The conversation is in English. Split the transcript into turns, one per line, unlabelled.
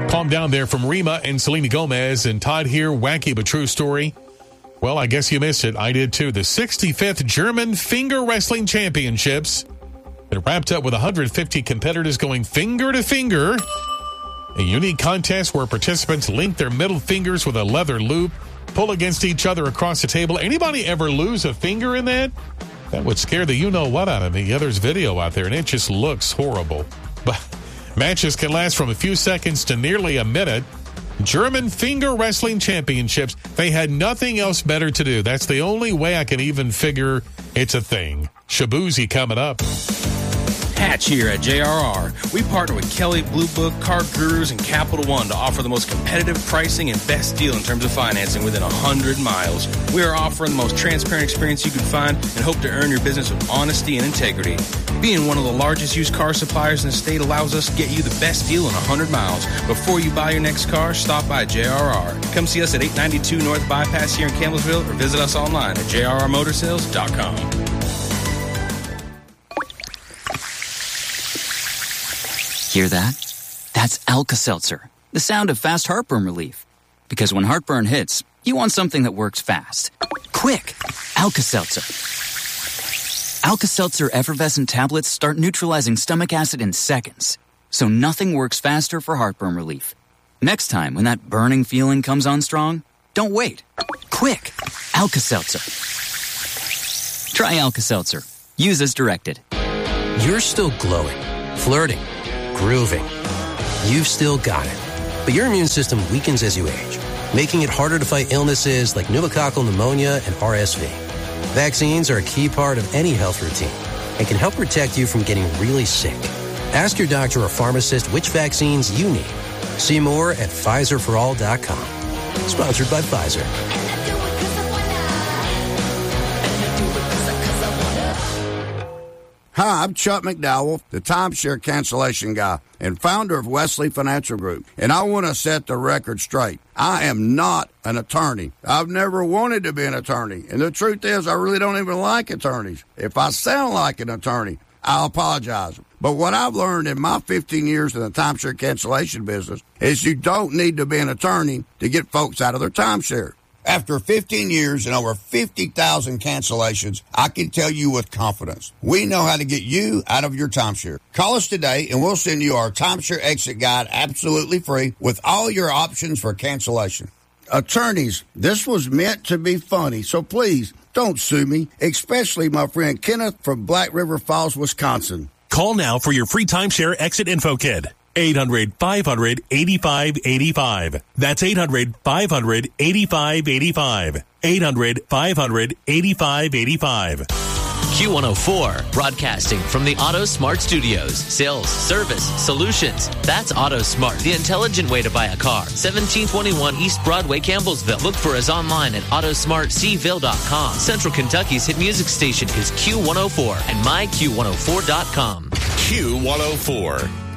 Calm down there from Rima and Selena Gomez. And Todd here, wacky but true story. Well, I guess you missed it. I did too. The 65th German Finger Wrestling Championships. It wrapped up with 150 competitors going finger to finger. A unique contest where participants link their middle fingers with a leather loop, pull against each other across the table. Anybody ever lose a finger in that? That would scare the you-know-what out of me. Yeah, there's video out there, and it just looks horrible. But matches can last from a few seconds to nearly a minute. German Finger Wrestling Championships. They had nothing else better to do. That's the only way I can even figure it's a thing. Shabuzi coming up.
Hatch here at JRR. We partner with Kelly Blue Book, Car Gurus, and Capital One to offer the most competitive pricing and best deal in terms of financing within 100 miles. We are offering the most transparent experience you can find and hope to earn your business with honesty and integrity. Being one of the largest used car suppliers in the state allows us to get you the best deal in 100 miles. Before you buy your next car, stop by JRR. Come see us at 892 North Bypass here in Campbellsville or visit us online at jrrmotorsales.com.
Hear that? That's Alka-Seltzer, the sound of fast heartburn relief. Because when heartburn hits, you want something that works fast. Quick! Alka-Seltzer. Alka-Seltzer effervescent tablets start neutralizing stomach acid in seconds. So nothing works faster for heartburn relief. Next time, when that burning feeling comes on strong, don't wait. Quick! Alka-Seltzer. Try Alka-Seltzer. Use as directed.
You're still glowing, flirting, grooving. You've still got it. But your immune system weakens as you age, making it harder to fight illnesses like pneumococcal pneumonia and RSV. Vaccines are a key part of any health routine and can help protect you from getting really sick. Ask your doctor or pharmacist which vaccines you need. See more at PfizerForAll.com. Sponsored by Pfizer.
Hi, I'm Chuck McDowell, the timeshare cancellation guy and founder of Wesley Financial Group. And I want to set the record straight. I am not an attorney. I've never wanted to be an attorney. And the truth is, I really don't even like attorneys. If I sound like an attorney, I'll apologize. But what I've learned in my 15 years in the timeshare cancellation business is you don't need to be an attorney to get folks out of their timeshare. After 15 years and over 50,000 cancellations, I can tell you with confidence, we know how to get you out of your timeshare. Call us today and we'll send you our timeshare exit guide absolutely free with all your options for cancellation. Attorneys, this was meant to be funny, so please don't sue me, especially my friend Kenneth from Black River Falls, Wisconsin.
Call now for your free timeshare exit info kit. 800-500-8585. That's 800-500-8585. 800-500-8585.
Q104, broadcasting from the Auto Smart Studios. Sales, service, solutions. That's Auto Smart, the intelligent way to buy a car. 1721 East Broadway, Campbellsville. Look for us online at autosmartcville.com. Central Kentucky's hit music station is Q104 and myQ104.com.
Q104.